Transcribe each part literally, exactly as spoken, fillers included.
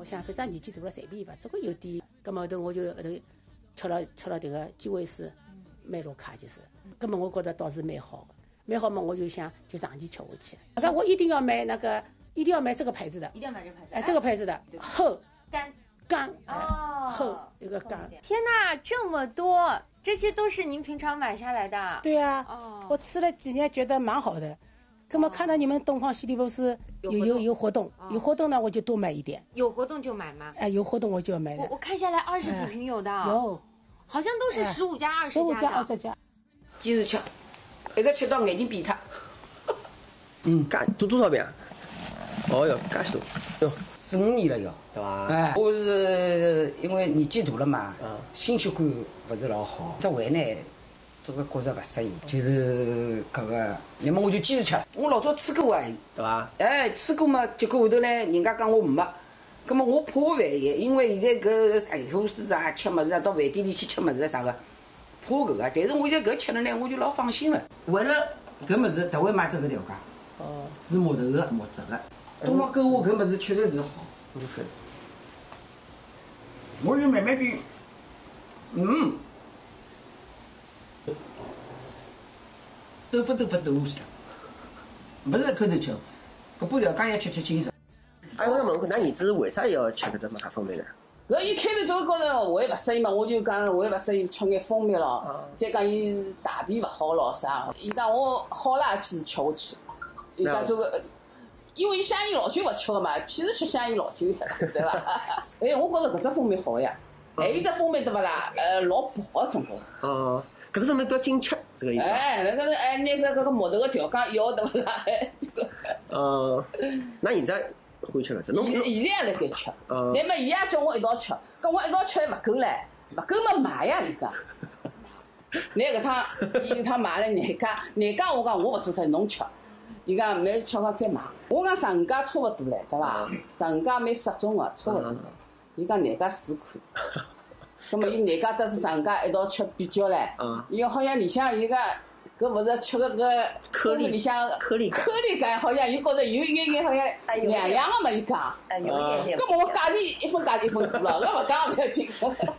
想反正年纪大了随便吧，总归有点。咁么后头我就后头吃了吃了这个基维斯麦卢卡，就是，咁么我觉得倒是蛮好的，蛮好嘛，我就想就长期吃下去。那个我一定要买那个，一定要买这个牌子的， 一定要买这个牌子， 哎，这个牌子的厚干干哦， 厚有个干。 天哪，这么多，这些都是您平常买下来的？ 对啊， 哦， 我吃了几年，觉得蛮好的。那么看到你们东方西丽布斯有有有活动，有活动呢，我就多买一点。 有活动就买吗？ 哎，有活动我就要买的。 我我看下来二十几瓶有的， 有， 好像都是十五加二十十五加二十加。坚持吃，一个吃到眼睛闭脱。 嗯，干多多少瓶啊？哦哟，干许多，哟， 四五年了要，对伐？ 哎， 我是因为年纪大了嘛，心血管不是老好，这胃呢。这个觉着不适应，就是搿个，那么我就坚持吃。我老早吃过啊， 对伐？ 哎，吃过嘛，结果后头呢，人家讲我没，葛么我怕万一，因为现在搿菜货市啊，吃物事啊，到饭店里去吃物事啊啥个，怕搿个。但是我现在搿吃了呢，我就老放心了。为了搿物事，特为买这个调价。哦。是木头的，木质的。东方购物搿物事确实是好。 嗯。 我就慢慢变，嗯。豆腐豆腐豆腐去了，不是口头吃，搿把调羹要吃吃清爽。 哎，我想问看，㑚儿子为啥要吃搿只麦卡蜂蜜呢？ 搿一开头就是觉着胃勿适应嘛，我就讲胃勿适应，吃眼蜂蜜咯。再讲伊大便勿好咯啥，伊讲我好了也坚持吃下去。伊讲这个，因为伊香烟老酒勿吃个嘛，偏是吃香烟老酒，对伐？哎，我觉着搿只蜂蜜好呀，还有一只蜂蜜对勿啦？呃，老薄个总归。 哦。搿只蜂蜜比较紧吃，这个意思。 哎，那个是哎，拿着搿个木头个调羹摇对勿啦？ 呃，那现在欢喜吃搿只？侬现现在也辣盖吃。 呃。 那么伊也叫我一道吃，跟我一道吃还勿够唻，勿够嘛买呀！伊讲。拿搿趟伊搿趟买了廿家，廿家我讲我勿舍得，侬吃。伊讲每吃好再买。我讲十五家差勿多唻，对伐？十五家蛮适中个，差勿多。伊讲廿家试看。那么伊廿家都是上家一道吃比较唻，嗯，伊好像里向伊个搿勿是吃个搿颗粒里向颗粒颗粒感，好像伊觉着有一眼眼好像两样个嘛，伊讲， 哎，有一点点。 搿么我价钿一分价钿一分货了，搿勿讲勿要紧。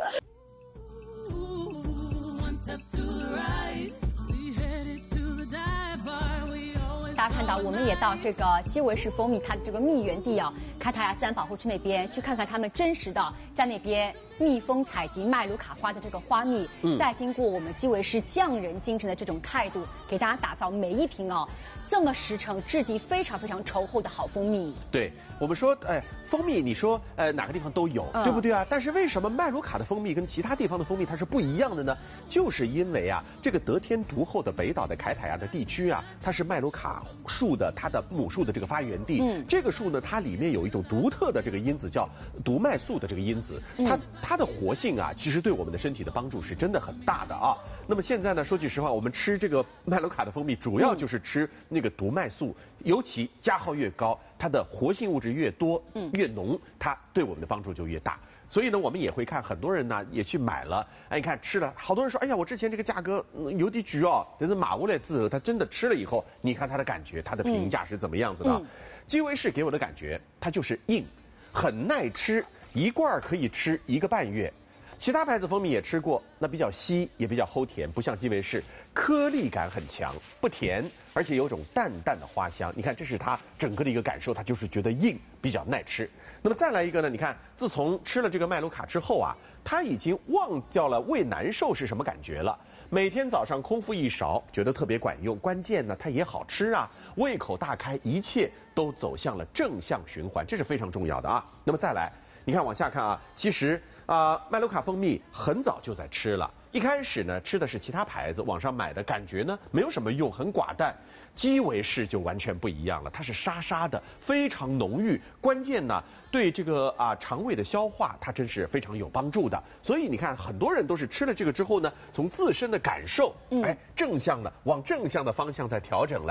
大家看到，我们也到这个基维氏蜂蜜它的这个蜜源地啊，卡塔亚自然保护区那边去看看他们真实的在那边蜜蜂采集麦卢卡花的这个花蜜，嗯、再经过我们基维氏匠人精神的这种态度，给大家打造每一瓶哦这么实诚、质地非常非常稠厚的好蜂蜜。 对我们说，哎，蜂蜜你说呃哪个地方都有，嗯、对不对啊？但是为什么麦卢卡的蜂蜜跟其他地方的蜂蜜它是不一样的呢？就是因为啊，这个得天独厚的北岛的凯塔亚的地区啊，它是麦卢卡树的它的母树的这个发源地。嗯，这个树呢，它里面有一种独特的这个因子叫毒麦素的这个因子，它、嗯、它的活性啊，其实对我们的身体的帮助是真的很大的啊。那么现在呢，说句实话，我们吃这个麦卢卡的蜂蜜，主要就是吃那个毒麦素，尤其加号越高，它的活性物质越多、越浓，它对我们的帮助就越大。所以呢，我们也会看很多人呢也去买了，哎，你看吃了，好多人说，哎呀，我之前这个价格、嗯、有点贵哦，但是买过来之后，他真的吃了以后，你看他的感觉，他的评价是怎么样子的？嗯、基维氏给我的感觉，它就是硬，很耐吃，一罐可以吃一个半月。其他牌子蜂蜜也吃过，那比较稀，也比较齁甜，不像基维氏，颗粒感很强，不甜，而且有种淡淡的花香。你看，这是它整个的一个感受，它就是觉得硬，比较耐吃。那么再来一个呢？你看，自从吃了这个麦卢卡之后啊，他已经忘掉了胃难受是什么感觉了。每天早上空腹一勺，觉得特别管用。关键呢，它也好吃啊，胃口大开，一切都走向了正向循环，这是非常重要的啊。那么再来，你看往下看啊，其实。啊、呃，麦卢卡蜂蜜很早就在吃了。一开始呢，吃的是其他牌子，网上买的感觉呢没有什么用，很寡淡。基维氏就完全不一样了，它是沙沙的，非常浓郁。关键呢，对这个啊、呃、肠胃的消化，它真是非常有帮助的。所以你看，很多人都是吃了这个之后呢，从自身的感受，哎，正向的往正向的方向在调整了，哎。嗯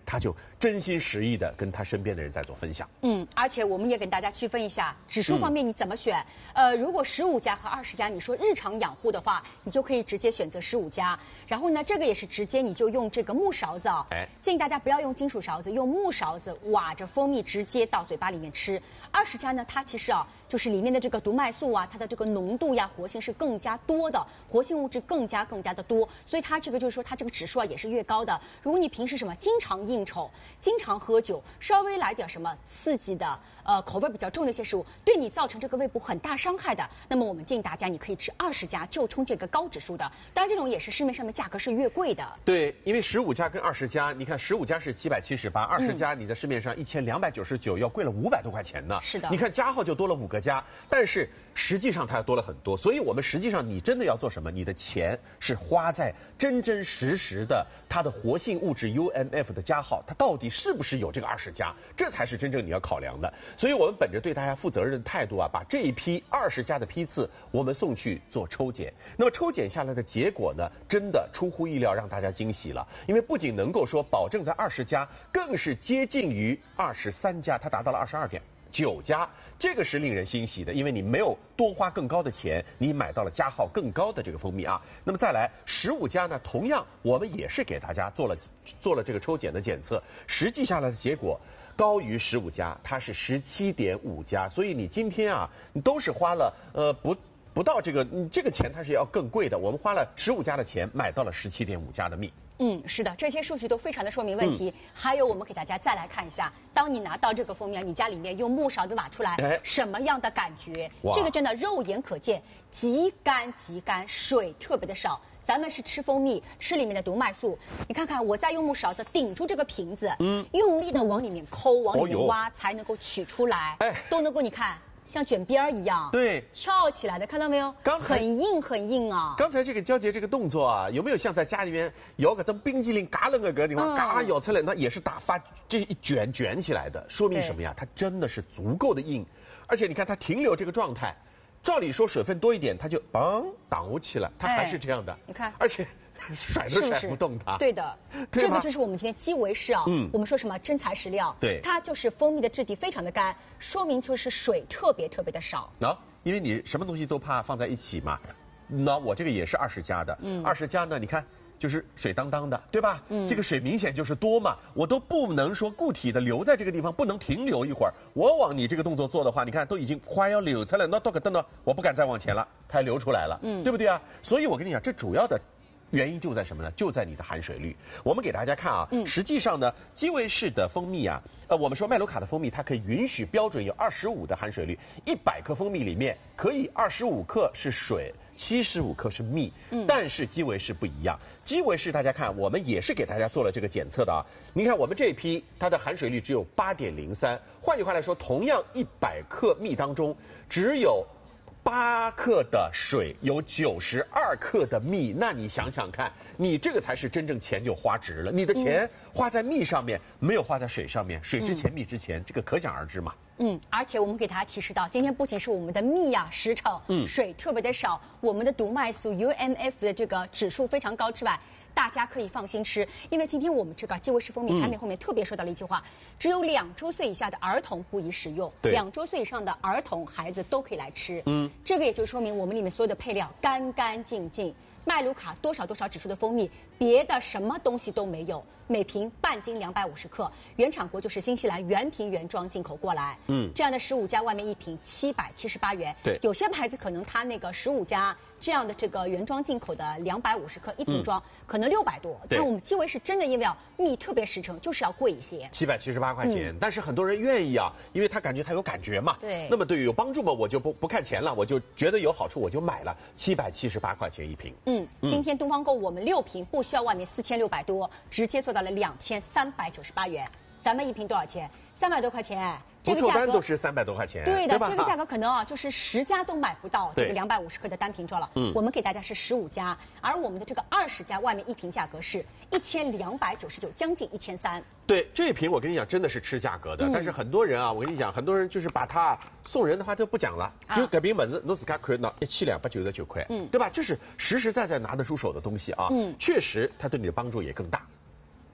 他就真心实意的跟他身边的人在做分享。 嗯，而且我们也给大家区分一下指数方面你怎么选。嗯、呃，如果十五加和二十加，你说日常养护的话，你就可以直接选择十五加。然后呢，这个也是直接你就用这个木勺子啊、哦， 哎， 建议大家不要用金属勺子，用木勺子挖着蜂蜜直接到嘴巴里面吃。二十加呢，它其实啊，就是里面的这个毒麦素啊，它的这个浓度呀、活性是更加多的，活性物质更加更加的多，所以它这个就是说它这个指数啊也是越高的。如果你平时什么经常应酬、经常喝酒，稍微来点什么刺激的、呃口味比较重的一些食物，对你造成这个胃部很大伤害的，那么我们建议大家你可以吃二十加，就冲这个高指数的。当然，这种也是市面上面价格是越贵的。 对，因为十五加跟二十加，你看十五加是七百七十八，二十加你在市面上一千两百九十九，要贵了五百多块钱呢。 是的， 你看加号就多了五个加，但是实际上它要多了很多。所以我们实际上你真的要做什么？你的钱是花在真真实实的它的活性物质 U M F 的加号，它到底是不是有这个二十加？这才是真正你要考量的。所以我们本着对大家负责任的态度啊，把这一批二十加的批次我们送去做抽检。那么抽检下来的结果呢，真的出乎意料，让大家惊喜了。因为不仅能够说保证在二十加，更是接近于二十三加，它达到了二十二点九加，这个是令人欣喜的，因为你没有多花更高的钱，你买到了加号更高的这个蜂蜜啊。那么再来十五加呢，同样我们也是给大家做了做了这个抽检的检测，实际下来的结果高于十五加，它是十七点五加，所以你今天啊，你都是花了呃不。不到这个，你这个钱它是要更贵的。我们花了十五加的钱买到了十七点五加的蜜。 嗯，是的，这些数据都非常的说明问题。嗯、还有，我们给大家再来看一下，当你拿到这个蜂蜜，你家里面用木勺子挖出来，哎、什么样的感觉？这个真的肉眼可见，极干极干，水特别的少。咱们是吃蜂蜜，吃里面的毒麦素。你看看，我在用木勺子顶住这个瓶子，嗯，用力的往里面抠，往里面挖，哦、才能够取出来，哎，都能够你看。像卷边儿一样， 对， 翘起来的，看到没有？刚才很硬很硬啊！ 刚才这个焦杰这个动作啊，有没有像在家里面摇个这冰激凌，嘎楞个个地方，嘎咬出来，那也是打发这一卷卷起来的，说明什么呀？它真的是足够的硬，而且你看它停留这个状态，照理说水分多一点，它就嘣挡起来，它还是这样的。 你看， 而且。甩都甩不动它， 对的，这个就是我们今天基维氏啊，嗯，我们说什么真材实料， 对， 它就是蜂蜜的质地非常的干，说明就是水特别特别的少。 啊，因为你什么东西都怕放在一起嘛，那我这个也是二十加的，嗯，二十加呢，你看就是水当当的，对吧？嗯，这个水明显就是多嘛，我都不能说固体的留在这个地方，不能停留一会儿。我往你这个动作做的话，你看都已经快要流出来了，那到个灯呢，我不敢再往前了，它流出来了，嗯，对不对啊？所以我跟你讲，这主要的。原因就在什么呢？就在你的含水率。我们给大家看啊，嗯、实际上呢，基维氏的蜂蜜啊，呃，我们说麦卢卡的蜂蜜，它可以允许标准有二十五的含水率，一百克蜂蜜里面可以二十五克是水，七十五克是蜜。嗯，但是基维氏不一样，基维氏大家看，我们也是给大家做了这个检测的啊。你看我们这一批，它的含水率只有八点零三，换句话来说，同样一百克蜜当中只有。八克的水有九十二克的蜜，那你想想看，你这个才是真正钱就花值了。你的钱花在蜜上面，没有花在水上面，水之前蜜之前，嗯、这个可想而知嘛。 嗯，而且我们给大家提示到，今天不仅是我们的蜜啊实诚，嗯，水特别的少，我们的毒麦素 U M F 的这个指数非常高之外。大家可以放心吃，因为今天我们这个基维氏蜂蜜产品后面特别说到了一句话：嗯、只有两周岁以下的儿童不宜食用，两周岁以上的儿童孩子都可以来吃。嗯，这个也就说明我们里面所有的配料干干净净。麦卢卡多少多少指数的蜂蜜，别的什么东西都没有，每瓶半斤两百五十克，原产国就是新西兰原瓶原装进口过来。嗯，这样的十五加外面一瓶七百七十八元。 对， 有些牌子可能它那个十五加这样的这个原装进口的两百五十克一瓶装，嗯、可能六百多。但我们基维是真的因为要蜜特别实诚，就是要贵一些， 七百七十八块钱。嗯、但是很多人愿意啊，因为他感觉他有感觉嘛。 对。 那么对于有帮助嘛，我就不不看钱了，我就觉得有好处，我就买了，七百七十八块钱一瓶。 嗯，今天东方购我们六瓶不需要外面四千六百多，直接做到了两千三百九十八元。咱们一瓶多少钱？三百多块钱。 不错单都是三百多块钱。 对的， 对这个价格可能啊，就是十家都买不到这个两百五十克的单瓶装了。嗯，我们给大家是十五家，而我们的这个二十家外面一瓶价格是一千两百九十九，将近一千三。 对，这一瓶我跟你讲真的是吃价格的，嗯、但是很多人啊，我跟你讲，很多人就是把它送人的话就不讲了，就这瓶么子，侬自家看到一千两百九十九块，嗯，对吧？这是实实在在拿得出手的东西啊，嗯，确实它对你的帮助也更大。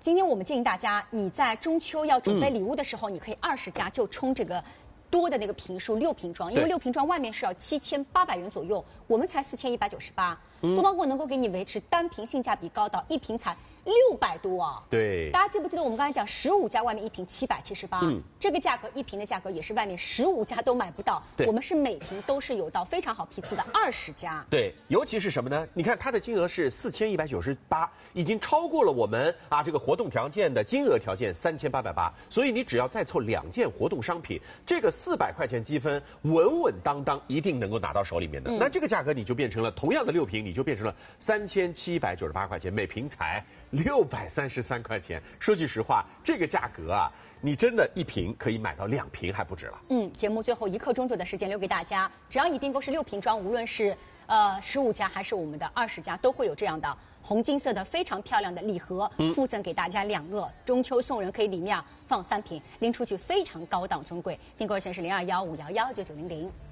今天我们建议大家，你在中秋要准备礼物的时候，嗯、你可以二十家就冲这个多的那个瓶数六瓶装，因为六瓶装外面是要七千八百元左右，我们才四千一百九十八。多芒果能够给你维持单瓶性价比高到一瓶才六百多啊！ 对， 大家记不记得我们刚才讲十五家外面一瓶七百七十八，这个价格一瓶的价格也是外面十五家都买不到。我们是每瓶都是有到非常好批次的二十家。 对，尤其是什么呢？你看它的金额是四千一百九十八，已经超过了我们啊这个活动条件的金额条件三千八百八，所以你只要再凑两件活动商品，这个四百块钱积分稳稳当当一定能够拿到手里面的。嗯、那这个价格你就变成了同样的六瓶，你就变成了三千七百九十八块钱，每瓶才六百三十三块钱。说句实话，这个价格啊，你真的一瓶可以买到两瓶还不止了。 嗯，节目最后一刻钟左右的时间留给大家，只要你订购是六瓶装，无论是呃十五家还是我们的二十家，都会有这样的红金色的非常漂亮的礼盒，嗯、附赠给大家两个。中秋送人可以里面啊放三瓶，拎出去非常高档尊贵。订购热线是零二幺五幺幺九九零零。